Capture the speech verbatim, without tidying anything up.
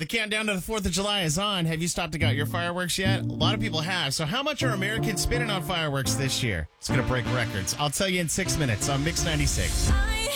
The countdown to the fourth of July is on. Have you stopped and got your fireworks yet? A lot of people have. So how much are Americans spending on fireworks this year? It's going to break records. I'll tell you in six minutes on Mix ninety-six.